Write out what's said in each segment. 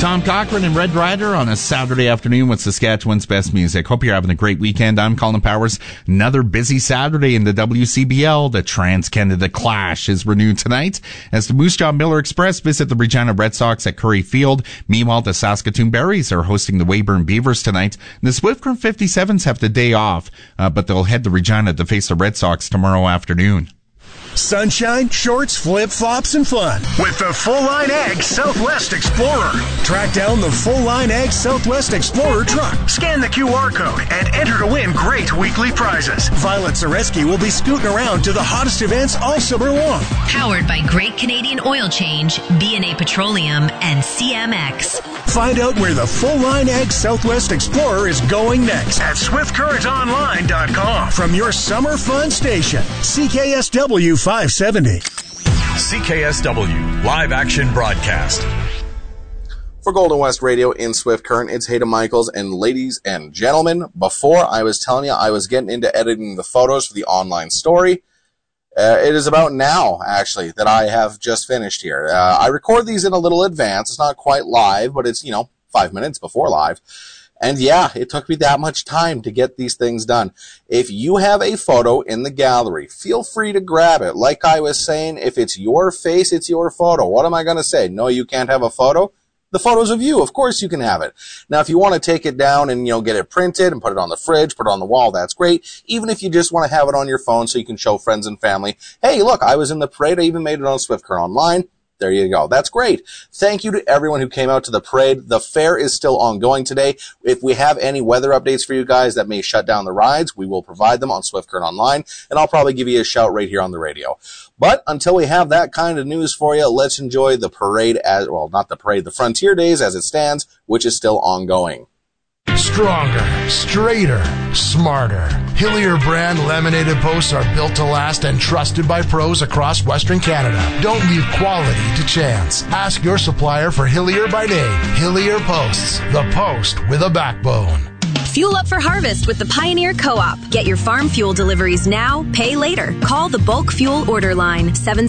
Tom Cochran and Red Rider on a Saturday afternoon with Saskatchewan's best music. Hope you're having a great weekend. I'm Colin Powers. Another busy Saturday in the WCBL. The Trans-Canada Clash is renewed tonight as the Moose Jaw Miller Express visit the Regina Red Sox at Curry Field. Meanwhile, the Saskatoon Berries are hosting the Weyburn Beavers tonight. The Swift Current 57s have the day off, but they'll head to Regina to face the Red Sox tomorrow afternoon. Sunshine, shorts, flip-flops, and fun with the Full Line Ag Southwest Explorer. Track down the Full Line Ag Southwest Explorer truck. Scan the QR code and enter to win great weekly prizes. Violet Zareski will be scooting around to the hottest events all summer long. Powered by Great Canadian Oil Change, B&A Petroleum, and CMX. Find out where the Full Line Ag Southwest Explorer is going next at SwiftCurrentOnline.com. From your summer fun station, CKSW 570. CKSW Live Action Broadcast. For Golden West Radio in Swift Current, it's Hayden Michaels. And ladies and gentlemen, before I was telling you I was getting into editing the photos for the online story, it is about now, actually, that I have just finished here. I record these in a little advance. It's not quite live, but it's, 5 minutes before live. And yeah, it took me that much time to get these things done. If you have a photo in the gallery, feel free to grab it. Like I was saying, if it's your face, it's your photo. What am I going to say? No, you can't have a photo? The photos of you, of course you can have it. Now, if you want to take it down and, get it printed and put it on the fridge, put it on the wall, that's great. Even if you just want to have it on your phone so you can show friends and family, hey, look, I was in the parade. I even made it on Swift Current Online. There you go. That's great. Thank you to everyone who came out to the parade. The fair is still ongoing today. If we have any weather updates for you guys that may shut down the rides, we will provide them on Swift Current Online, and I'll probably give you a shout right here on the radio. But until we have that kind of news for you, let's enjoy the parade not the parade, the Frontier Days as it stands, which is still ongoing. Stronger, straighter, smarter. Hillier brand laminated posts are built to last and trusted by pros across Western Canada. Don't leave quality to chance. Ask your supplier for Hillier by name. Hillier Posts, the post with a backbone. Fuel up for harvest with the Pioneer Co-op. Get your farm fuel deliveries now, pay later. Call the Bulk Fuel Order Line,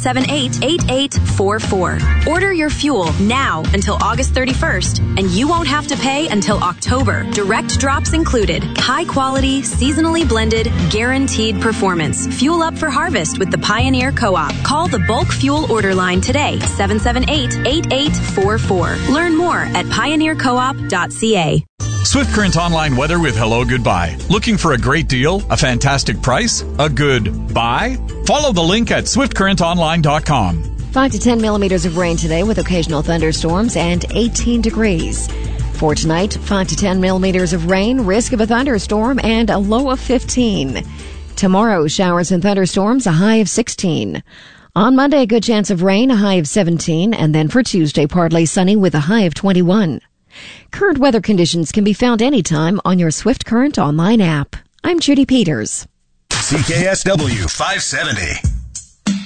778-8844. Order your fuel now until August 31st, and you won't have to pay until October. Direct drops included. High quality, seasonally blended, guaranteed performance. Fuel up for harvest with the Pioneer Co-op. Call the Bulk Fuel Order Line today, 778-8844. Learn more at pioneercoop.ca. Swift Current Online weather with Hello Goodbye. Looking for a great deal? A fantastic price? A good buy? Follow the link at SwiftCurrentOnline.com. 5 to 10 millimeters of rain today with occasional thunderstorms and 18 degrees. For tonight, 5 to 10 millimeters of rain, risk of a thunderstorm, and a low of 15. Tomorrow, showers and thunderstorms, a high of 16. On Monday, a good chance of rain, a high of 17. And then for Tuesday, partly sunny with a high of 21. Current weather conditions can be found anytime on your Swift Current Online app. I'm Judy Peters. CKSW 570.